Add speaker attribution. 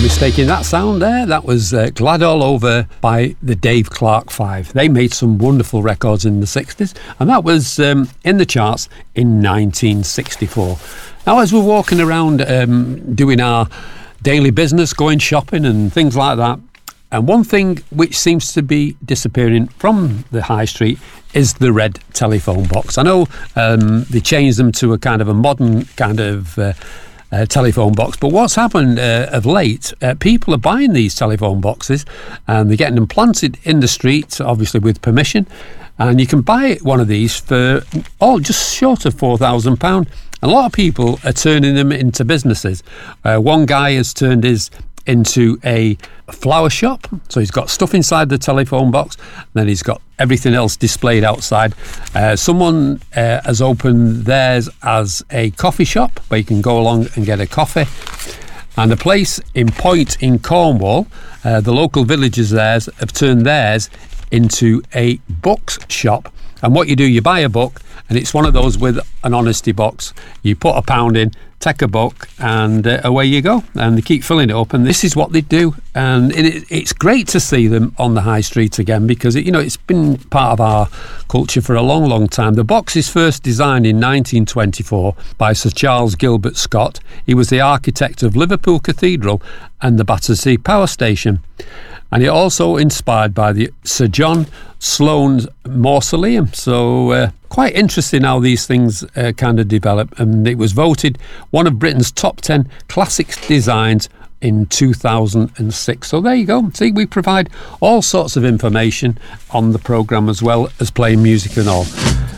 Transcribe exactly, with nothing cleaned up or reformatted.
Speaker 1: Mistaking that sound there, that was uh, Glad All Over by the Dave Clark Five. They made some wonderful records in the sixties, and that was um, in the charts in nineteen sixty-four. Now, as we're walking around um, doing our daily business, going shopping and things like that, and one thing which seems to be disappearing from the high street is the red telephone box. I know um, they changed them to a kind of a modern kind of uh, Uh, telephone box, but what's happened uh, of late, uh, people are buying these telephone boxes and they're getting them planted in the street, obviously with permission, and you can buy one of these for oh just short of four thousand pounds. A lot of people are turning them into businesses. Uh, one guy has turned his into a flower shop, so he's got stuff inside the telephone box, then he's got everything else displayed outside. Uh, someone uh, has opened theirs as a coffee shop where you can go along and get a coffee, and a place in Point in Cornwall, uh, the local villagers there have turned theirs into a books shop. And what you do, you buy a book, and it's one of those with an honesty box. You put a pound in, take a book, and uh, away you go. And they keep filling it up, and this is what they do. And it, it's great to see them on the high street again, because it, you know, it's been part of our culture for a long, long time. The box is first designed in nineteen twenty-four by Sir Charles Gilbert Scott. He was the architect of Liverpool Cathedral and the Battersea Power Station. And it also inspired by the Sir John Sloane's Mausoleum. So uh, quite interesting how these things uh, kind of develop. And it was voted one of Britain's top ten classic designs in two thousand six. So there you go. See, we provide all sorts of information on the programme as well as playing music and all.